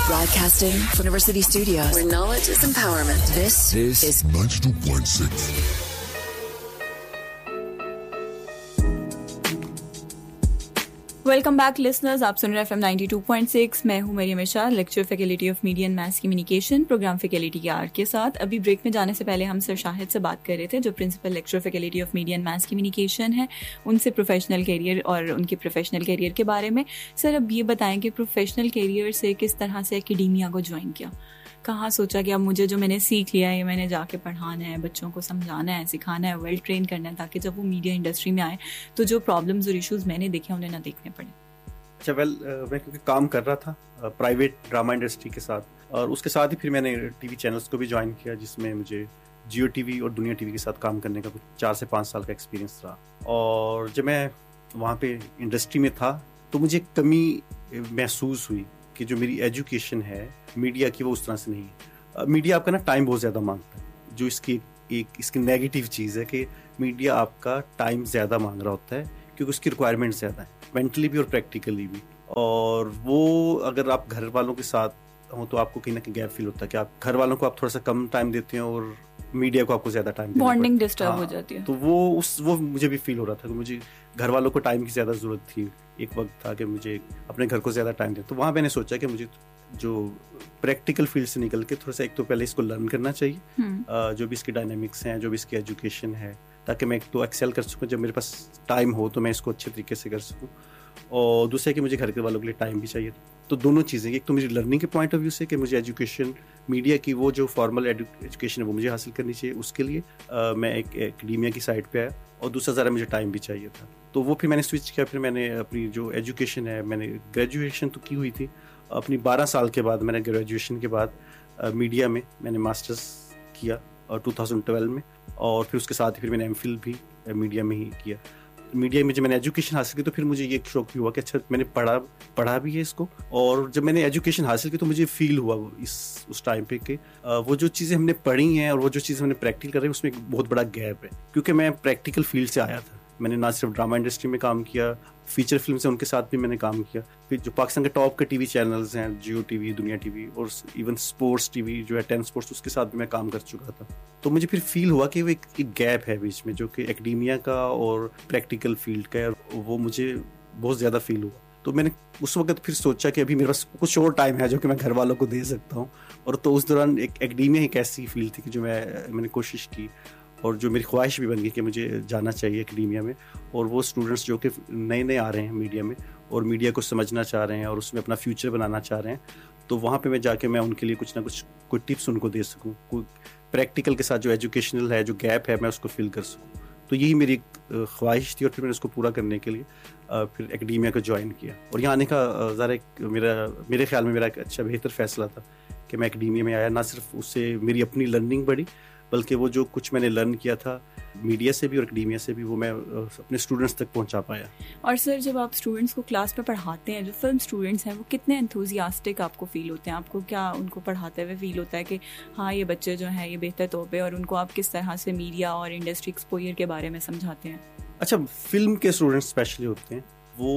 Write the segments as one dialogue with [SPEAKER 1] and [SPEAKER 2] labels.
[SPEAKER 1] Broadcasting from University Studios, where knowledge is empowerment. This is
[SPEAKER 2] 92.6.
[SPEAKER 3] Welcome back listeners, आप सुन रहे हैं FM 92.6। मैं हूं मरियम इरशाद, lecture faculty of media and mass communication, programme faculty के are के साथ। अभी ब्रेक में जाने से पहले हम सर शाहिद से बात कर रहे थे, जो principal lecture faculty of media and mass communication है, उनसे प्रोफेशनल कैरियर और उनके प्रोफेशनल कैरियर के बारे में। सर अब ये बताएं कि प्रोफेशनल कैरियर से किस तरह से एकेडेमिया को ज्वाइन किया, कहाँ सोचा कि अब मुझे जो मैंने सीख लिया है, मैंने जाके पढ़ाना है, बच्चों को समझाना है, सिखाना है, वेल ट्रेन करना है, ताकि जब वो मीडिया इंडस्ट्री में आए तो जो प्रॉब्लम्स और इश्यूज मैंने देखे उन्हें ना देखने पड़े।
[SPEAKER 4] अच्छा मैं क्योंकि काम कर रहा था प्राइवेट ड्रामा इंडस्ट्री के साथ, और उसके साथ ही फिर मैंने टीवी चैनल्स को भी ज्वाइन किया, जिसमें मुझे जियो टीवी और दुनिया टीवी के साथ काम करने का कुछ 4 से 5 साल का एक्सपीरियंस रहा। और जब मैं वहाँ पे इंडस्ट्री में था तो मुझे कमी महसूस हुई कि जो मेरी एजुकेशन है मीडिया की, वो उस तरह से नहीं है। मीडिया आपका ना टाइम बहुत ज़्यादा मांगता है, जो इसकी नेगेटिव चीज़ है कि मीडिया आपका टाइम ज़्यादा मांग रहा होता है, क्योंकि उसकी रिक्वायरमेंट ज़्यादा है, मेंटली भी और प्रैक्टिकली भी। और वो अगर आप घर वालों के साथ हो तो आपको कहीं ना कहीं गैप फील होता है कि आप घर वालों को आप थोड़ा सा कम टाइम देते हैं और मीडिया को आपको ज़्यादा टाइम,
[SPEAKER 3] बॉन्डिंग डिस्टर्ब हो जाती है।
[SPEAKER 4] तो वो मुझे भी फील हो रहा था कि मुझे घर वालों को टाइम की ज़्यादा ज़रूरत थी। एक वक्त था कि मुझे अपने घर को ज़्यादा टाइम दे, तो वहाँ मैंने सोचा कि मुझे जो प्रैक्टिकल फील्ड से निकल के थोड़ा सा एक तो पहले इसको लर्न करना चाहिए, जो भी इसकी डायनामिक्स हैं, जो भी इसकी एजुकेशन है, ताकि मैं एक तो एक्सेल कर सकूँ, जब मेरे पास टाइम हो तो मैं इसको अच्छे तरीके से कर सकूँ। और दूसरा कि मुझे घर के वालों के लिए टाइम भी चाहिए। तो दोनों चीज़ें, एक तो मुझे लर्निंग के पॉइंट ऑफ व्यू से कि मुझे एजुकेशन मीडिया की वो जो फॉर्मल एजुकेशन है वो मुझे हासिल करनी चाहिए, उसके लिए मैं एक एकेडेमिया की साइड पे आया। और दूसरा ज़रा मुझे टाइम भी चाहिए था, तो वो फिर मैंने स्विच किया। फिर मैंने अपनी जो एजुकेशन है, मैंने ग्रेजुएशन तो की हुई थी, अपनी 12 साल के बाद मैंने ग्रेजुएशन के बाद मीडिया में मैंने मास्टर्स किया 2012 में, और फिर उसके साथ ही फिर मैंने एमफिल भी मीडिया में ही किया। मीडिया में जब मैंने एजुकेशन हासिल की तो फिर मुझे ये शौक भी हुआ कि अच्छा मैंने पढ़ा भी है इसको। और जब मैंने एजुकेशन हासिल की तो मुझे फील हुआ उस टाइम पे कि वो जो चीज़ें हमने पढ़ी हैं और वो जो चीज़ें हमने प्रैक्टिकल कर रहे हैं उसमें एक बहुत बड़ा गैप है, क्योंकि मैं प्रैक्टिकल फील्ड से आया था। मैंने ना सिर्फ ड्रामा इंडस्ट्री में काम किया, फीचर फिल्म से उनके साथ भी मैंने काम किया। फिर जो पाकिस्तान के टॉप के टीवी चैनल्स हैं, जियो टीवी, दुनिया टीवी और इवन स्पोर्ट्स टीवी जो है 10 स्पोर्ट्स, उसके साथ भी मैं काम कर चुका था। तो मुझे फिर फील हुआ कि वो एक गैप है बीच में, जो कि एकेडेमिया का और प्रैक्टिकल फील्ड का है, वो मुझे बहुत ज़्यादा फील हुआ। तो मैंने उस वक्त फिर सोचा कि अभी मेरे पास कुछ और टाइम है जो कि मैं घर वालों को दे सकता हूँ। और तो उस दौरान एक एकेडेमिया एक ऐसी फील्ड थी कि जो मैंने कोशिश की, और जो मेरी ख्वाहिश भी बन गई कि मुझे जाना चाहिए एकेडेमिया में। और वो स्टूडेंट्स जो कि नए नए आ रहे हैं मीडिया में और मीडिया को समझना चाह रहे हैं और उसमें अपना फ्यूचर बनाना चाह रहे हैं, तो वहाँ पे मैं जाके मैं उनके लिए कुछ ना कुछ कोई टिप्स उनको दे सकूँ, कोई प्रैक्टिकल के साथ जो एजुकेशनल है, जो गैप है, मैं उसको फिल कर सकूँ। तो यही मेरी ख्वाहिश थी, और फिर मैंने उसको पूरा करने के लिए फिर एकेडेमिया को ज्वाइन किया। और यहाँ आने का ज़रा मेरे ख्याल में मेरा एक अच्छा बेहतर फ़ैसला था कि मैं एकेडेमिया में आया। ना सिर्फ उससे मेरी अपनी लर्निंग बढ़ी, बल्कि वो जो कुछ मैंने लर्न किया था मीडिया से भी और एकेडेमिया से भी, वो मैं अपने स्टूडेंट्स तक पहुंचा पाया।
[SPEAKER 3] और सर जब आप स्टूडेंट्स को क्लास में पढ़ाते हैं, जो फिल्म स्टूडेंट्स हैं, वो कितने एंथुसियास्टिक आपको फील होते हैं? आपको क्या उनको पढ़ाते हुए फील होता है कि हाँ ये बच्चे जो हैं ये बेहतर तौर, और उनको आप किस तरह से मीडिया और इंडस्ट्री एक्सपोजर के बारे में समझाते हैं? अच्छा,
[SPEAKER 4] फिल्म के स्टूडेंट्स स्पेशली होते हैं,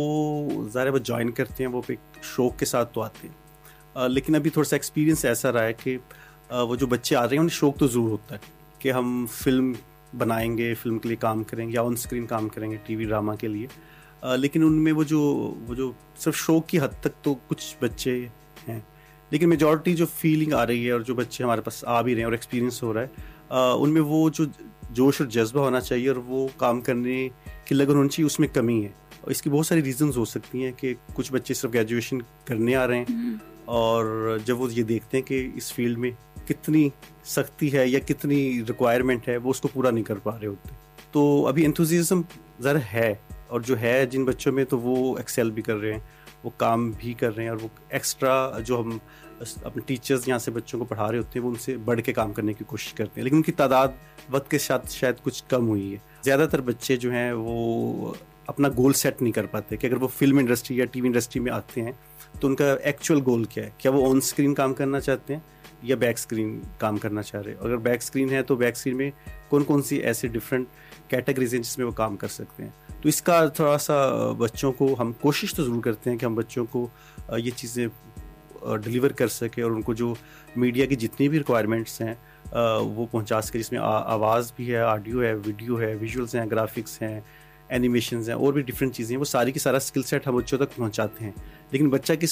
[SPEAKER 4] वो ज़रा वो ज्वाइन करते हैं, वो एक शौक के साथ तो आते हैं, लेकिन अभी थोड़ा सा एक्सपीरियंस ऐसा रहा है कि वो जो बच्चे आ रहे हैं उन्हें शौक तो ज़रूर होता है कि हम फिल्म बनाएंगे, फिल्म के लिए काम करेंगे या ऑन स्क्रीन काम करेंगे टीवी ड्रामा के लिए, लेकिन उनमें वो जो सिर्फ शौक की हद तक तो कुछ बच्चे हैं, लेकिन मेजॉरिटी जो फीलिंग आ रही है और जो बच्चे हमारे पास आ भी रहे हैं और एक्सपीरियंस हो रहा है, उनमें वो जो जोश और जज्बा होना चाहिए और वो काम करने की लगन होनी चाहिए, उसमें कमी है। और इसकी बहुत सारी रीजंस हो सकती हैं कि कुछ बच्चे सिर्फ ग्रेजुएशन करने आ रहे हैं, और जब वो ये देखते हैं कि इस फील्ड में कितनी सख्ती है या कितनी रिक्वायरमेंट है, वो उसको पूरा नहीं कर पा रहे होते। तो अभी एंथुसियाज्म ज़रा है, और जो है जिन बच्चों में, तो वो एक्सेल भी कर रहे हैं, वो काम भी कर रहे हैं, और वो एक्स्ट्रा जो हम अपने टीचर्स यहाँ से बच्चों को पढ़ा रहे होते हैं वो उनसे बढ़ के काम करने की कोशिश करते हैं, लेकिन उनकी तादाद वक्त के साथ शायद कुछ कम हुई है। ज़्यादातर बच्चे जो हैं वो अपना गोल सेट नहीं कर पाते कि अगर वो फिल्म इंडस्ट्री या टीवी इंडस्ट्री में आते हैं तो उनका एक्चुअल गोल क्या है, क्या वो ऑन स्क्रीन काम करना चाहते हैं या बैक स्क्रीन काम करना चाह रहे हैं। अगर बैक स्क्रीन है तो बैक स्क्रीन में कौन कौन सी ऐसे डिफरेंट कैटेगरीज हैं जिसमें वो काम कर सकते हैं। तो इसका थोड़ा सा बच्चों को हम कोशिश तो ज़रूर करते हैं कि हम बच्चों को ये चीज़ें डिलीवर कर सके और उनको जो मीडिया की जितनी भी रिक्वायरमेंट्स हैं वो पहुंचा सके, जिसमें आवाज़ भी है, ऑडियो है, वीडियो है, विजुअल्स हैं, ग्राफिक्स हैं, एनिमेशंस हैं और भी डिफरेंट चीज़ें हैं, वो सारी की सारा स्किल सेट हम बच्चों तक पहुंचाते हैं। लेकिन बच्चा किस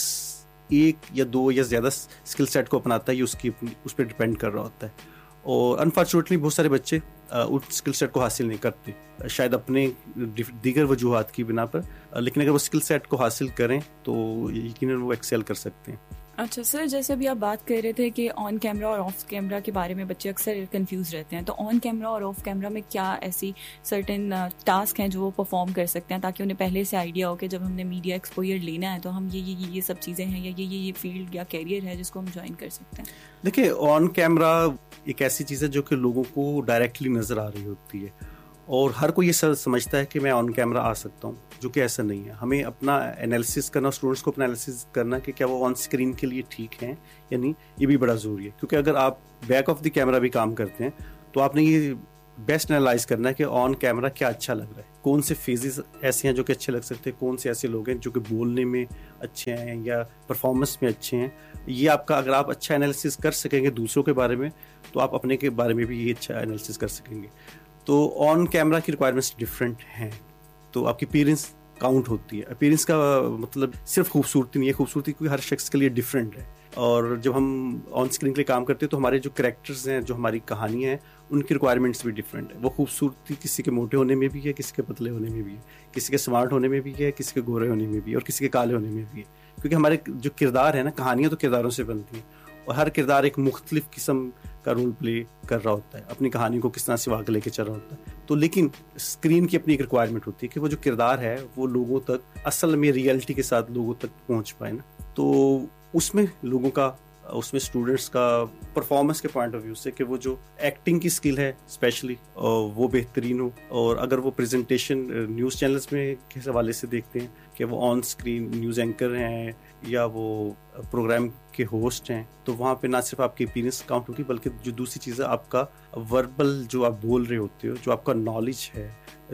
[SPEAKER 4] एक या दो या ज़्यादा स्किल सेट को अपनाता है ये उस पर डिपेंड कर रहा होता है। और अनफॉर्चुनेटली बहुत सारे बच्चे उस स्किल सेट को हासिल नहीं करते, शायद अपने दीगर वजूहात की बिना पर, लेकिन अगर वो स्किल सेट को हासिल करें तो यकीनन वो एक्सेल कर सकते हैं।
[SPEAKER 3] अच्छा सर, जैसे अभी आप बात कर रहे थे कि ऑन कैमरा और ऑफ कैमरा के बारे में बच्चे अक्सर कंफ्यूज रहते हैं, तो ऑन कैमरा और ऑफ कैमरा में क्या ऐसी सर्टेन टास्क हैं जो वो परफॉर्म कर सकते हैं ताकि उन्हें पहले से आइडिया हो कि जब हमने मीडिया एक्सपोजर लेना है तो हम ये सब चीज़ें हैं या ये फील्ड या कैरियर है जिसको हम ज्वाइन कर सकते हैं?
[SPEAKER 4] देखिए, ऑन कैमरा एक ऐसी चीज़ है जो कि लोगों को डायरेक्टली नज़र आ रही होती है और हर कोई ये समझता है कि मैं ऑन कैमरा आ सकता हूँ, जो कि ऐसा नहीं है। हमें अपना एनालिसिस करना, स्टूडेंट्स को अपना एनालिसिस करना कि क्या वो ऑन स्क्रीन के लिए ठीक हैं या नहीं, ये भी बड़ा ज़रूरी है। क्योंकि अगर आप बैक ऑफ द कैमरा भी काम करते हैं तो आपने ये बेस्ट एनालाइज करना है कि ऑन कैमरा क्या अच्छा लग रहा है, कौन से फेजेस ऐसे हैं जो कि अच्छे लग सकते हैं, कौन से ऐसे लोग हैं जो कि बोलने में अच्छे हैं या परफॉर्मेंस में अच्छे हैं। ये आपका, अगर आप अच्छा एनालिसिस कर सकेंगे दूसरों के बारे में तो आप अपने के बारे में भी ये अच्छा एनालिसिस कर सकेंगे। तो ऑन कैमरा की रिक्वायरमेंट्स डिफरेंट हैं, तो आपकी अपीयरेंस काउंट होती है। अपीयरेंस का मतलब सिर्फ खूबसूरती नहीं है, खूबसूरती क्योंकि हर शख्स के लिए डिफरेंट है। और जब हम ऑन स्क्रीन के लिए काम करते हैं तो हमारे जो कैरेक्टर्स हैं, जो हमारी कहानियाँ हैं, उनकी रिक्वायरमेंट्स भी डिफरेंट है। वो खूबसूरती किसी के मोटे होने में भी है, किसी के पतले होने में भी है, किसी के स्मार्ट होने में भी है, किसी के गोरे होने में भी है और किसी के काले होने में भी है। क्योंकि हमारे जो किरदार है ना, कहानियाँ तो किरदारों से बनती हैं और हर किरदार एक मुख्तलिफ किस्म का रोल प्ले कर रहा होता है, अपनी कहानी को किस तरह से आगे लेके चल रहा होता है। तो लेकिन स्क्रीन की अपनी एक रिक्वायरमेंट होती है कि वो जो किरदार है वो लोगों तक असल में रियलिटी के साथ लोगों तक पहुंच पाए ना। तो उसमें लोगों का, उसमें स्टूडेंट्स का परफॉर्मेंस के पॉइंट ऑफ व्यू से कि वो जो एक्टिंग की स्किल है स्पेशली वो बेहतरीन हो। और अगर वो प्रेजेंटेशन न्यूज़ चैनल्स में किस हवाले से देखते हैं कि वो ऑन स्क्रीन न्यूज़ एंकर हैं या वो प्रोग्राम के होस्ट हैं, तो वहाँ पे ना सिर्फ आपकी अपीयरेंस काउंट होगी बल्कि जो दूसरी चीज़ है आपका वर्बल जो आप बोल रहे होते हो, जो आपका नॉलेज है,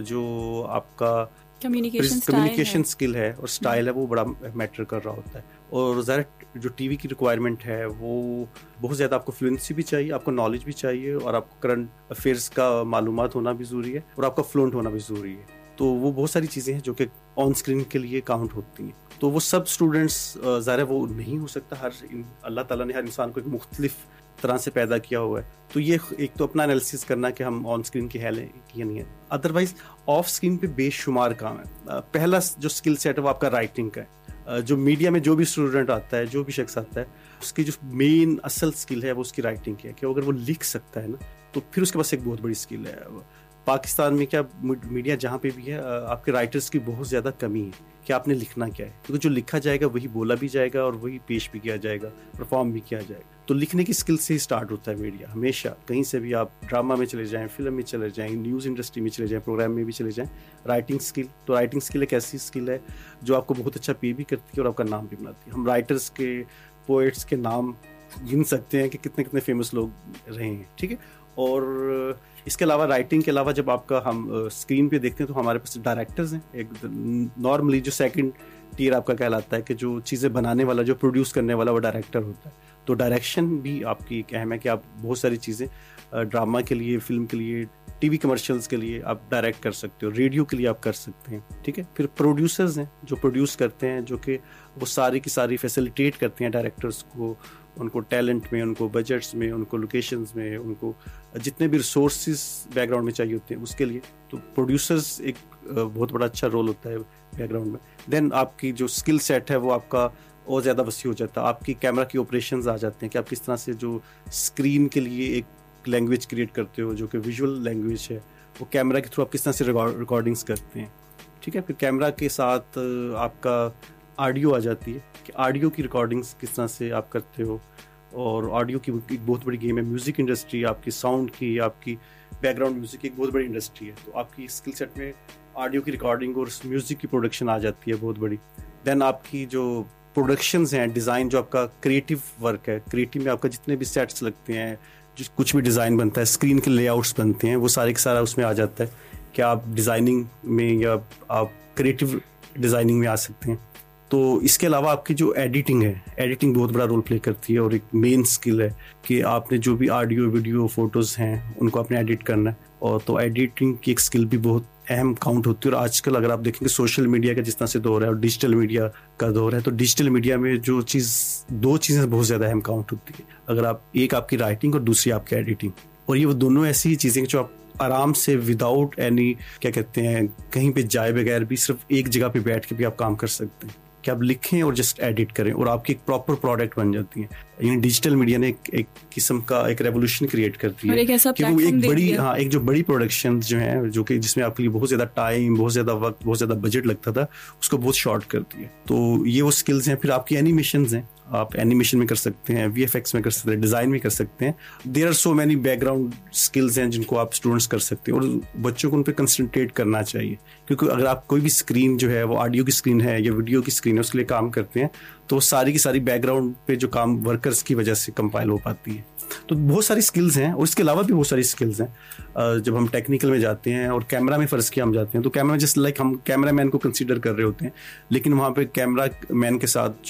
[SPEAKER 4] जो आपका कम्युनिकेशन स्किल है और स्टाइल है, वो बड़ा मैटर कर रहा होता है। और ज़रा जो टीवी की रिक्वायरमेंट है वो बहुत ज़्यादा आपको फ्लुएंसी भी चाहिए, आपको नॉलेज भी चाहिए और आपको करंट अफेयर्स का मालूमात होना भी ज़रूरी है और आपका फ्लुएंट होना भी ज़रूरी है। तो वो बहुत सारी चीज़ें हैं जो कि ऑन स्क्रीन के लिए काउंट होती हैं। तो वो सब स्टूडेंट्स ज़रा वो नहीं हो सकता, अल्लाह ताला ने हर इंसान को एक मुख्तलिफ तरह से पैदा किया हुआ है। तो ये एक तो अपना एनालिसिस करना कि हम ऑन स्क्रीन की है या नहीं है। अदरवाइज ऑफ स्क्रीन पे बेशुमार काम है। पहला जो स्किल सेट है वो आपका राइटिंग का है। जो मीडिया में जो भी स्टूडेंट आता है, जो भी शख्स आता है, उसकी जो मेन असल स्किल है वो उसकी राइटिंग की है कि अगर वो लिख सकता है ना तो फिर उसके पास एक बहुत बड़ी स्किल है। पाकिस्तान में क्या मीडिया जहाँ पे भी है, आपके राइटर्स की बहुत ज़्यादा कमी है कि आपने लिखना क्या है, क्योंकि जो लिखा जाएगा वही बोला भी जाएगा और वही पेश भी किया जाएगा, परफॉर्म भी किया जाएगा। तो लिखने की स्किल से ही स्टार्ट होता है मीडिया हमेशा। कहीं से भी आप ड्रामा में चले जाएं, फिल्म में चले जाएं, न्यूज़ इंडस्ट्री में चले जाएं, प्रोग्राम में भी चले जाएं, राइटिंग स्किल, तो राइटिंग स्किल एक ऐसी स्किल है जो आपको बहुत अच्छा पे भी करती है और आपका नाम भी बनाती है। हम राइटर्स के, पोएट्स के नाम गिन सकते हैं कि कितने कितने फेमस लोग रहे हैं, ठीक है। और इसके अलावा राइटिंग के अलावा जब आपका हम स्क्रीन पे देखते हैं तो हमारे पास डायरेक्टर्स हैं। एक नॉर्मली जो सेकंड टियर आपका कहलाता है कि जो चीज़ें बनाने वाला, जो प्रोड्यूस करने वाला वो डायरेक्टर होता है। तो डायरेक्शन भी आपकी एक अहम है कि आप बहुत सारी चीज़ें ड्रामा के लिए, फिल्म के लिए, टीवी कमर्शियल्स के लिए आप डायरेक्ट कर सकते हो, रेडियो के लिए आप कर सकते हैं, ठीक है। फिर प्रोड्यूसर्स हैं जो प्रोड्यूस करते हैं, जो कि वो सारी की सारी फैसिलिटेट करते हैं डायरेक्टर्स को, उनको टैलेंट में, उनको बजट्स में, उनको लोकेशंस में, उनको जितने भी रिसोर्सेज बैकग्राउंड में चाहिए होते हैं उसके लिए। तो प्रोड्यूसर्स एक बहुत बड़ा अच्छा रोल होता है बैकग्राउंड में। देन आपकी जो स्किल सेट है वो आपका और ज़्यादा वसी हो जाता है। आपकी कैमरा की ऑपरेशंस आ जाते हैं कि आप किस तरह से जो स्क्रीन के लिए एक लैंग्वेज क्रिएट करते हो जो कि विजुअल लैंग्वेज है, वो कैमरा के थ्रू आप किस तरह से रिकॉर्डिंग्स करते हैं, ठीक है। फिर कैमरा के साथ आपका ऑडियो आ जाती है कि ऑडियो की रिकॉर्डिंग्स किस तरह से आप करते हो। और ऑडियो की एक बहुत बड़ी गेम है, म्यूज़िक इंडस्ट्री, आपकी साउंड की, आपकी बैकग्राउंड म्यूज़िक की एक बहुत बड़ी इंडस्ट्री है। तो आपकी स्किल सेट में ऑडियो की रिकॉर्डिंग और म्यूज़िक की प्रोडक्शन आ जाती है बहुत बड़ी। देन आपकी जो प्रोडक्शंस हैं, डिज़ाइन, जो आपका क्रिएटिव वर्क है, क्रिएटिव में आपका जितने भी सेट्स लगते हैं, जो कुछ भी डिज़ाइन बनता है, स्क्रीन के लेआउट्स बनते हैं, वो सारे का सारा उसमें आ जाता है कि आप डिज़ाइनिंग में या आप क्रिएटिव डिज़ाइनिंग में आ सकते हैं। तो इसके अलावा आपकी जो एडिटिंग है, एडिटिंग बहुत बड़ा रोल प्ले करती है और एक मेन स्किल है कि आपने जो भी ऑडियो वीडियो फोटोज़ हैं उनको आपने एडिट करना है, और तो एडिटिंग की एक स्किल भी बहुत अहम काउंट होती है। और आजकल अगर आप देखेंगे सोशल मीडिया का जिस तरह से दौर है और डिजिटल मीडिया का दौर है, तो डिजिटल मीडिया में जो दो चीज़ें बहुत ज़्यादा अहम काउंट होती है। अगर आप एक आपकी राइटिंग और दूसरी आपकी एडिटिंग, और ये वो दोनों ऐसी चीज़ें जो आप आराम से विदाउट एनी क्या कहते हैं कहीं पे जाए बगैर भी सिर्फ एक जगह पे बैठ के भी आप काम कर सकते हैं कि आप लिखें और जस्ट एडिट करें और आपकी एक प्रॉपर प्रोडक्ट बन जाती है। यानी डिजिटल मीडिया ने एक किस्म का एक रेवोल्यूशन क्रिएट करती है कि वो एक बड़ी एक जो बड़ी प्रोडक्शन जो है जो कि जिसमें आपके लिए बहुत ज़्यादा टाइम, बहुत ज़्यादा वक्त, बहुत ज़्यादा बजट लगता था, उसको बहुत शॉर्ट करती है। तो ये वो स्किल्स हैं। फिर आपकी एनिमेशंस हैं, आप एनिमेशन में कर सकते हैं, VFX में कर सकते हैं, डिज़ाइन में कर सकते हैं। There are so many background skills हैं जिनको आप स्टूडेंट्स कर सकते हैं, और बच्चों को उन पर कंसंट्रेट करना चाहिए, क्योंकि अगर आप कोई भी स्क्रीन जो है वो ऑडियो की स्क्रीन है या वीडियो की स्क्रीन है उसके लिए काम करते हैं, तो सारी की सारी बैकग्राउंड पे जो काम वर्कर्स की वजह से कंपाइल हो पाती है। तो बहुत सारी स्किल्स हैं, और इसके अलावा भी बहुत सारी स्किल्स हैं। जब हम टेक्निकल में जाते हैं और कैमरा में फ़र्ज़ किया हम जाते हैं, तो कैमरा में जस्ट लाइक हम कैमरा मैन को कंसीडर कर रहे होते हैं, लेकिन वहाँ पे कैमरा मैन के साथ